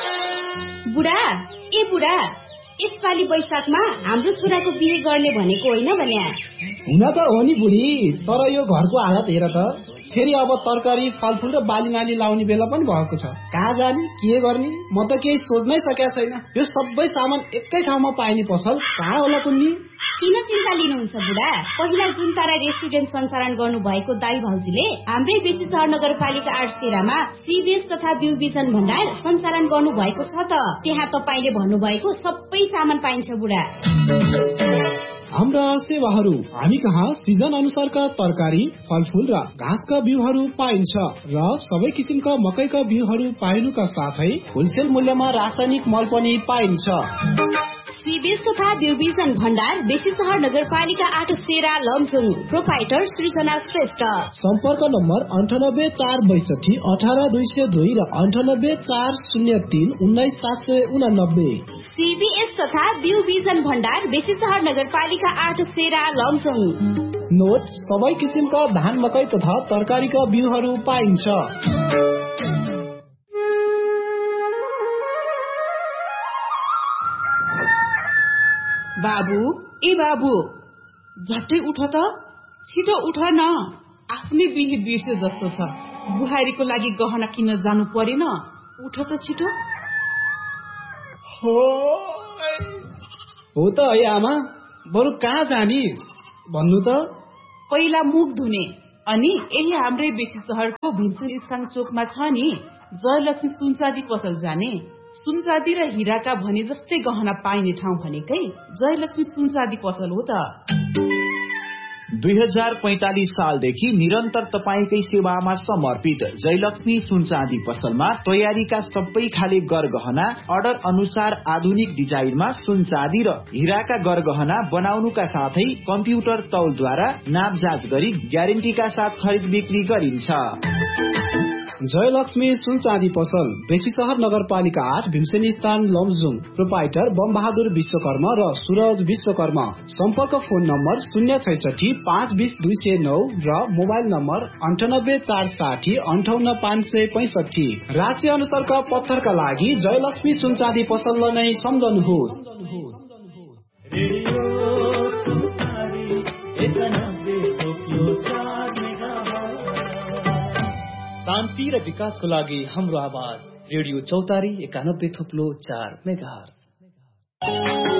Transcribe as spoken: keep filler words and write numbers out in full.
बुढा ए बुढा यसपालि वैशाखमा हाम्रो छोराको बिहे गर्ने भनेको होइन भने हुन त हो नि बुढी, तर यो घरको हालत हेर त, फेरि अब तरकारी फलफुल र बाली नाली लाउने बेला पनि भएको छ। कहाँ जाने के गर्ने म त केही सोच्नै सकेको छैन। यो सबै सामान एकै ठाउँमा पाइने पसल कहाँ होला कुन्नी? किन चिन्ता लिनुहुन्छ बुढा, पहिला जुन तारा रेस्टुरेन्ट सञ्चालन गर्नु भएको दाई भाउजूले हाम्रै बेसी सहर नगरपालिका आठ तेह्रमा सीबीएस तथा बिउ बिजन भण्डार सञ्चालन गर्नु भएको छ त। त्यहाँ तपाईले भन्नुभएको सबै सामान पाइन्छ बुढा। हाम्रा सेवाहरू हामी कहाँ सिजन अनुसारका तरकारी फलफुल र घाँसका बिउहरू पाइन्छ र सबै किसिमका मकैका बिउहरू पाइनुका साथै होलसेल मूल्यमा रासायनिक मल पनि पाइन्छ। सीबीएस तथा बिउ बिजन भण्डार बेसी सहर नगरपालिका आठ तेह्र लमजुङ। प्रोपाइटर सृजना श्रेष्ठ। सम्पर्क नम्बर अन्ठानब्बे चार बैसठी अठार दुई सय दुई र अन्ठानब्बे चार शून्य तीन उन्नाइस सात सय उनानब्बे। सीबीएस तथा बिउ बिजन भण्डार बेसी सहर नगरपालिका आठ तेह्र लमजुङ। नोट सबै किसिमका धान मकै तथा तरकारीका बिउहरू पाइन्छ। बाबु ए बाबु झट्टै उठ त, छिटो उठ न, आफ्नै बिहे बिर्से जस्तो छ। बुहारीको लागि गहना किन्न जानु परेन, उठ त छिटो। हो हो त है आमा, बरु कहाँ जाने भन्नु त? पहिला मुख धुने, अनि यही हाम्रै बेसी सहरको भिन्सुन स्थान चोकमा छ नि जयलक्ष्मी सुनचाँदी पसल जाने। सुनचाँदी र हिराका भने जस्तै गहना पाइने ठाउँ भनेकै जयलक्ष्मी सुनचाँदी पसल हो त। दुई हजार पैंतालीस सालदेखि निरन्तर तपाईकै सेवामा समर्पित जयलक्ष्मी सुनचाँदी पसलमा तयारीका सबै खाले गरगहना अर्डर अनुसार आधुनिक डिजाइनमा सुनचाँदी र हिराका गरगहना बनाउनुका साथै कम्प्युटर तौलद्वारा नाप जाँच गरी ग्यारेन्टीका साथ खरिद बिक्री गरिन्छ। जयलक्ष्मी सुनचाँदी पसल बेसी सहर नगरपालिका आठ भीमसेनी स्थान लमजुङ। प्रोपाइटर बम बहादुर विश्वकर्मा र सूरज विश्वकर्मा। सम्पर्क फोन नम्बर शून्य छैसठी पाँच बीस दुई सय नौ र मोबाइल नम्बर अन्ठानब्बे चार साठी अन्ठाउन्न पाँच सय पैंसठी। राज्य अनुसारका पत्थरका लागि जयलक्ष्मी सुनचाँदी पसललाई नै सम्झनुहोस्। शान्ति र विकासको लागि हाम्रो आवाज रेडियो चौतारी एकानब्बे थुप्लो चार मेगाहर्ज।